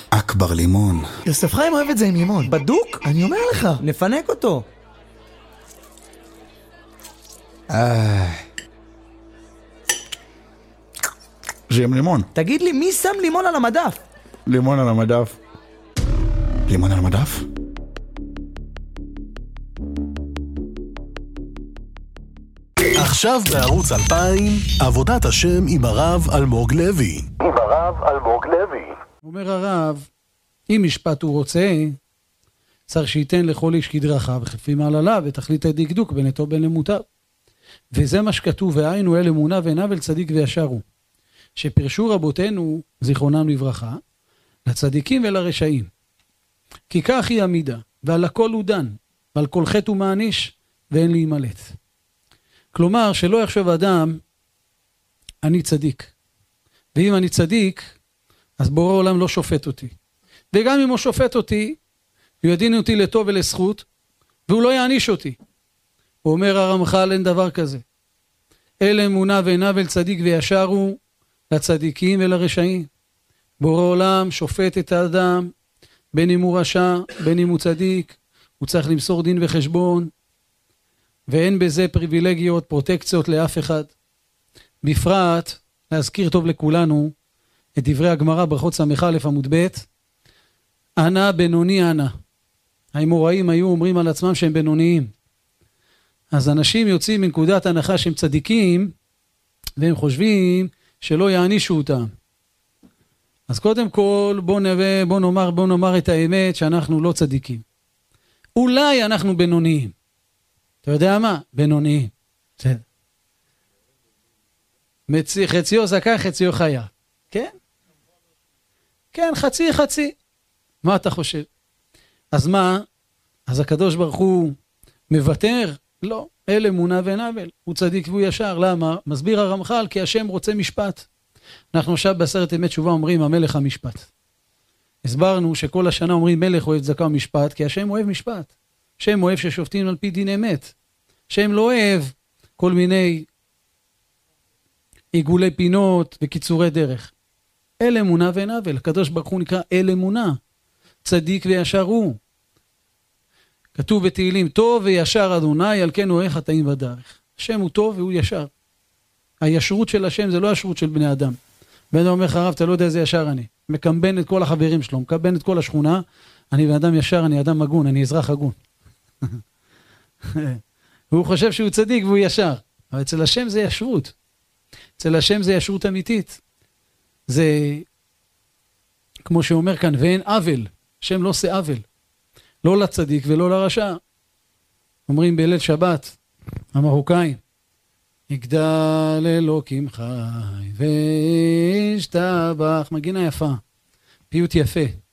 אכבר לימון. יוסף חיים אוהב את זה עם לימון. בדוק? אני אומר לך. נפנק אותו. זה עם לימון. תגיד לי, מי שם לימון על המדף? לימון על המדף. לימון על המדף? עכשיו בערוץ 2000, עבודת השם עם הרב אלמוג לוי. אומר הרב, אם משפט הוא רוצה, צריך שייתן לכל איש כדרכיו וכפי מעלליו ותכלית הדקדוק בין אתו בין למוטב. וזה מה שכתוב, והיינו אל אמונה ואין עוול צדיק וישר הוא. שפרשו רבותינו, זיכרונם לברכה, לצדיקים ולרשעים. כי כך היא המידה, ועל הכל הוא דן, ועל כל חטא הוא מעניש, ואין להימלט. כלומר, שלא יחשוב אדם, אני צדיק. ואם אני צדיק, אז בורא עולם לא שופט אותי. וגם אם הוא שופט אותי, הוא ידין אותי לטוב ולזכות, והוא לא יעניש אותי. הוא אומר הרמח"ל, אין דבר כזה. אל אמונה ואין עוול צדיק וישר הוא, לצדיקים ולרשעים. בורא עולם שופט את האדם, בין אם הוא רשע, בין אם הוא צדיק, הוא צריך למסור דין וחשבון, ואין בזה פריבילגיות, פרוטקציות לאף אחד. בפרט, להזכיר טוב לכולנו, את דברי הגמרא ברכות ס"א עמוד ב', אנא בינוני אנא. האמוראים היו אומרים על עצמם שהם בינוניים. אז אנשים יוצאים מנקודת הנחה שהם צדיקים, והם חושבים שלא יענישו אותם. אז קודם כל בוא נאמר את האמת שאנחנו לא צדיקים. אולי אנחנו בינוניים. אתה יודע מה? בינוניים. בסדר. חציו זכה, חציו חיה. כן? כן, חצי. מה אתה חושב? אז מה? אז הקדוש ברוך הוא מוותר? לא. אל אמונה ואין עוול. הוא צדיק והוא ישר. למה? מסביר הרמח"ל, כי השם רוצה משפט. אנחנו עכשיו בעשרת ימי תשובה אומרים המלך המשפט. הסברנו שכל השנה אומרים מלך אוהב צדקה ומשפט, כי השם אוהב משפט. השם אוהב ששופטים על פי דין אמת. השם לא אוהב כל מיני עיגולי פינות וקיצורי דרך. אל אמונה ואין עוול. הקדוש ברוך הוא נקרא אל אמונה. צדיק וישר הוא. כתוב בתהילים, טוב וישר אדוני, על כן אוהב חטאים ודרך. השם הוא טוב והוא ישר. הישרות של השם זה לא ישרות של בני אדם. בן אדם אומר לך, הרב, אתה לא יודע איזה ישר אני. מקמבן את כל החברים שלו, מקמבן את כל השכונה. אני אדם ישר, אני אדם הגון, אני אזרח הגון. והוא חושב שהוא צדיק והוא ישר. אבל אצל השם זה ישרות. אצל השם זה ישרות אמיתית. זה, כמו שאומר כאן, ואין עוול. השם לא עושה עוול. לא לצדיק ולא לרשע. אומרים בליל שבת, המרוקאים, יגדל אלוקים חי וישתבח, מגינה יפה, פיוט יפה.